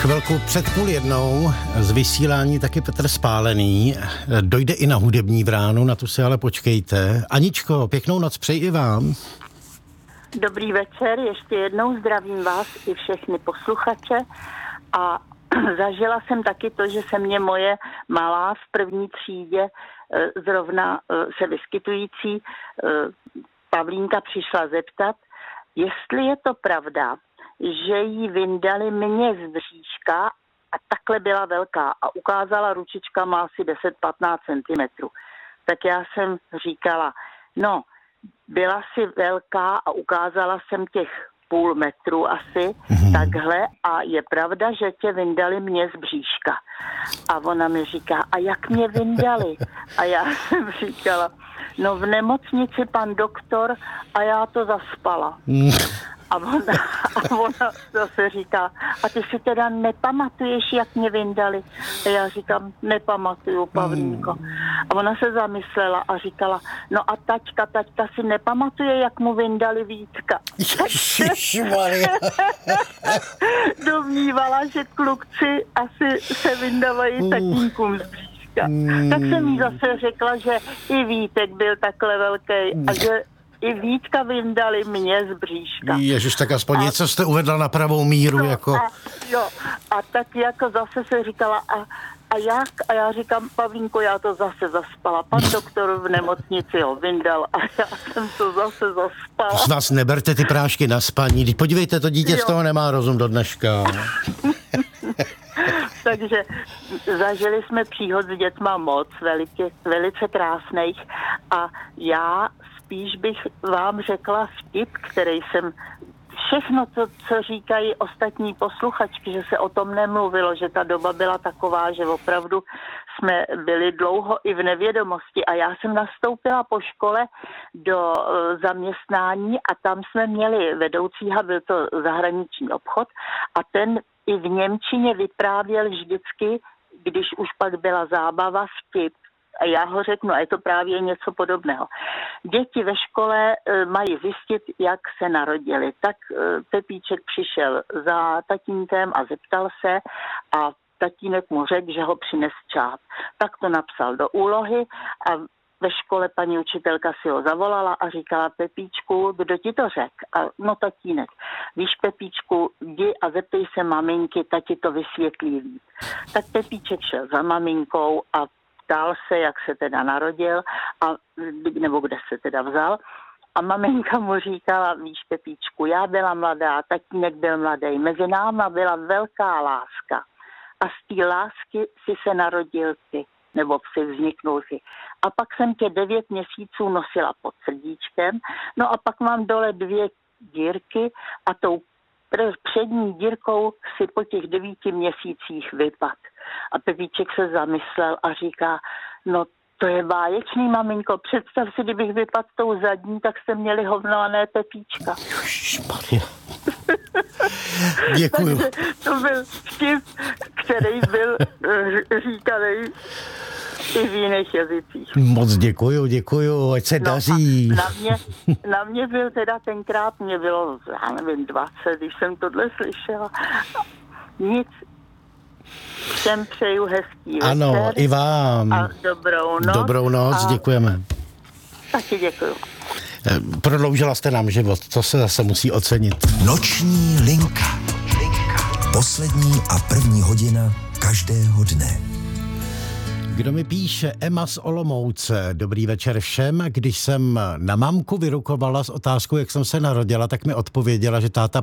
chvilku před 12:30 z vysílání taky Petr Spálený. Dojde i na hudební vránu, na tu si ale počkejte. Aničko, pěknou noc přeji i vám. Dobrý večer, ještě jednou zdravím vás i všechny posluchače a zažila jsem taky to, že se mě moje malá v první třídě zrovna se vyskytující Pavlínka přišla zeptat, jestli je to pravda, že jí vyndali mě z bříška a takhle byla velká a ukázala ručička má asi 10-15 cm. Tak já jsem říkala, no, byla si velká a ukázala jsem těch půl metru asi, takhle a je pravda, že tě vyndali mě z bříška. A ona mi říká, a jak mě vyndali? A já jsem říkala, no v nemocnici pan doktor a já to zaspala. A ona zase říká, a ty si teda nepamatuješ, jak mě vyndali? A já říkám, nepamatuju, Pavlínko. A ona se zamyslela a říkala, no a taťka si nepamatuje, jak mu vyndali Vítka. Ježišmarja. Domnívala, že klukci asi se vyndávají tatínkům z bříška. Tak jsem jí zase řekla, že i Vítek byl takhle velký a že i Vítka vyndali mě z bříška. Ježiš, tak aspoň něco jste uvedla na pravou míru. No, jako. A tak jako zase se říkala, a jak? A já říkám, Pavlínko, já to zase zaspala. Pan doktor v nemocnici ho vyndal a já jsem to zase zaspala. Z nás neberte ty prášky na spaní. Podívejte, to dítě z toho nemá rozum do dneška. Takže zažili jsme příhod s dětma moc, velice krásných a já spíš bych vám řekla vtip, který jsem všechno to, co říkají ostatní posluchačky, že se o tom nemluvilo, že ta doba byla taková, že opravdu jsme byli dlouho i v nevědomosti a já jsem nastoupila po škole do zaměstnání a tam jsme měli vedoucího, byl to zahraniční obchod a ten i v němčině vyprávěl vždycky, když už pak byla zábava, vtip. A já ho řeknu, a je to právě něco podobného. Děti ve škole mají zjistit, jak se narodili. Tak Pepíček přišel za tatínkem a zeptal se a tatínek mu řekl, že ho přines čáp. Tak to napsal do úlohy a ve škole paní učitelka si ho zavolala a říkala, Pepíčku, kdo ti to řekl? A no tatínek. Víš, Pepíčku, jdi a zeptej se maminky, ta ti to vysvětlí víc. Tak Pepíček šel za maminkou a ptal se, jak se teda narodil, nebo kde se teda vzal. A maminka mu říkala, víš, Pepíčku, já byla mladá, tatínek byl mladý, mezi náma byla velká láska. A z té lásky si se narodil ty, nebo si vzniknul ty. A pak jsem tě 9 měsíců nosila pod srdíčkem, no a pak mám dole 2 dírky a tou přední dírkou si po těch 9 měsících vypad. A Pepíček se zamyslel a říká, no to je báječný, maminko, představ si, kdybych vypadl tou zadní, tak jste měli hovnované Pepíčka. Ježišmarja. Děkuju. Takže to byl vtip, který byl říkaný i v jiných jazycích. Moc děkuju, ať se daří. Na mě byl teda tenkrát, mě bylo, já nevím, 20, když jsem tohle slyšela. Nic. Všem přeju hezký večer. Ano, i vám. A dobrou noc. Dobrou noc, děkujeme. Taky děkuju. Prodloužila jste nám život, to se zase musí ocenit. Noční linka. Poslední a první hodina každého dne. Kdo mi píše? Emma z Olomouce. Dobrý večer všem. Když jsem na mamku vyrukovala s otázkou, jak jsem se narodila, tak mi odpověděla, že táta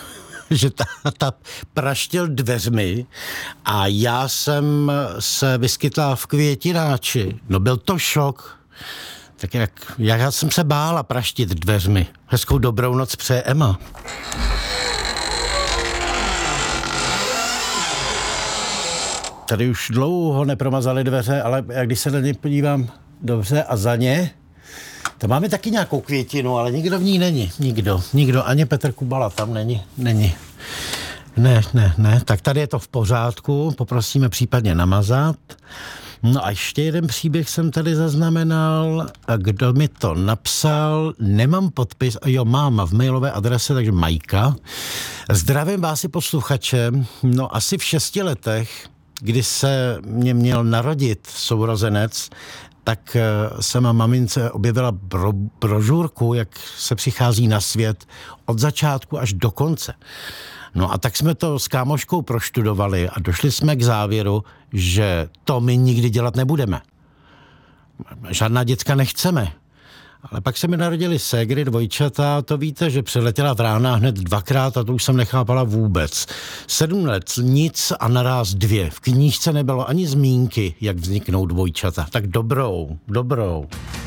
praštil dveřmi a já jsem se vyskytla v květináči. No byl to šok. Tak jak já jsem se bála praštit dveřmi. Hezkou dobrou noc přeje Emma. Tady už dlouho nepromazali dveře, ale když se na ně podívám dobře a za ně, to máme taky nějakou květinu, ale nikdo v ní není. Nikdo. Ani Petr Kubala tam není. Ne. Tak tady je to v pořádku, poprosíme případně namazat. No a ještě jeden příběh jsem tady zaznamenal. A kdo mi to napsal? Nemám podpis. Jo, mám v mailové adrese, takže Majka. Zdravím vás i posluchače. No asi v 6 letech, kdy se mě měl narodit sourozenec, tak jsem mamince objevila brožurku, jak se přichází na svět od začátku až do konce. No a tak jsme to s kámoškou proštudovali a došli jsme k závěru, že to my nikdy dělat nebudeme. Žádná děcka nechceme. Ale pak se mi narodili ségry, dvojčata, to víte, že přiletěla vrána hned 2krát a to už jsem nechápala vůbec. 7 let nic a naráz 2. V knížce nebylo ani zmínky, jak vzniknou dvojčata. Tak dobrou.